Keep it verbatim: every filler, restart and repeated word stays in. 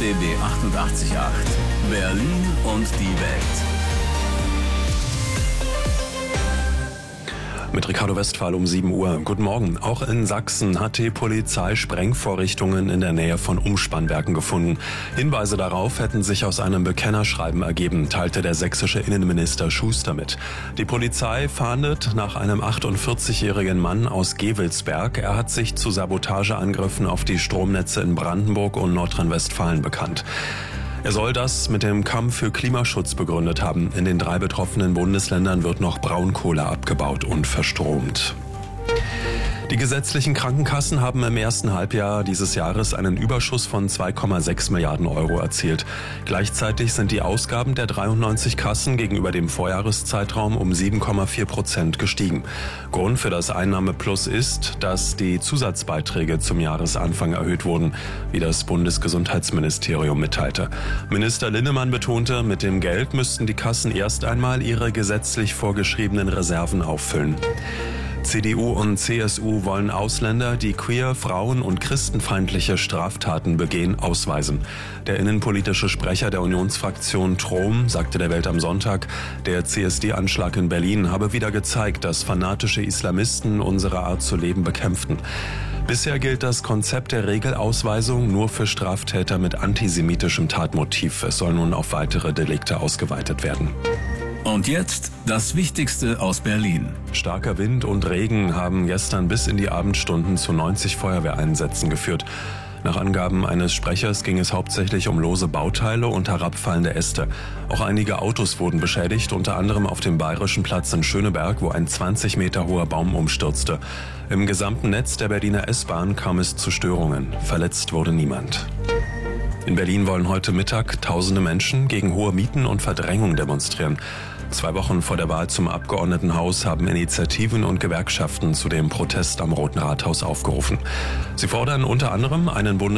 D B achtundachtzig Komma acht. Berlin und die Welt. Mit Ricardo Westphal um sieben Uhr. Guten Morgen. Auch in Sachsen hat die Polizei Sprengvorrichtungen in der Nähe von Umspannwerken gefunden. Hinweise darauf hätten sich aus einem Bekennerschreiben ergeben, teilte der sächsische Innenminister Schuster mit. Die Polizei fahndet nach einem achtundvierzigjährigen Mann aus Gevelsberg. Er hat sich zu Sabotageangriffen auf die Stromnetze in Brandenburg und Nordrhein-Westfalen bekannt. Er soll das mit dem Kampf für Klimaschutz begründet haben. In den drei betroffenen Bundesländern wird noch Braunkohle abgebaut und verstromt. Die gesetzlichen Krankenkassen haben im ersten Halbjahr dieses Jahres einen Überschuss von zwei Komma sechs Milliarden Euro erzielt. Gleichzeitig sind die Ausgaben der dreiundneunzig Kassen gegenüber dem Vorjahreszeitraum um sieben Komma vier Prozent gestiegen. Grund für das Einnahmeplus ist, dass die Zusatzbeiträge zum Jahresanfang erhöht wurden, wie das Bundesgesundheitsministerium mitteilte. Minister Linnemann betonte, mit dem Geld müssten die Kassen erst einmal ihre gesetzlich vorgeschriebenen Reserven auffüllen. C D U und C S U wollen Ausländer, die queer, frauen- und christenfeindliche Straftaten begehen, ausweisen. Der innenpolitische Sprecher der Unionsfraktion Trom sagte der Welt am Sonntag, der C S D-Anschlag in Berlin habe wieder gezeigt, dass fanatische Islamisten unsere Art zu leben bekämpften. Bisher gilt das Konzept der Regelausweisung nur für Straftäter mit antisemitischem Tatmotiv. Es soll nun auf weitere Delikte ausgeweitet werden. Und jetzt das Wichtigste aus Berlin. Starker Wind und Regen haben gestern bis in die Abendstunden zu neunzig Feuerwehreinsätzen geführt. Nach Angaben eines Sprechers ging es hauptsächlich um lose Bauteile und herabfallende Äste. Auch einige Autos wurden beschädigt, unter anderem auf dem Bayerischen Platz in Schöneberg, wo ein zwanzig Meter hoher Baum umstürzte. Im gesamten Netz der Berliner S-Bahn kam es zu Störungen. Verletzt wurde niemand. In Berlin wollen heute Mittag tausende Menschen gegen hohe Mieten und Verdrängung demonstrieren. Zwei Wochen vor der Wahl zum Abgeordnetenhaus haben Initiativen und Gewerkschaften zu dem Protest am Roten Rathaus aufgerufen. Sie fordern unter anderem einen Bundes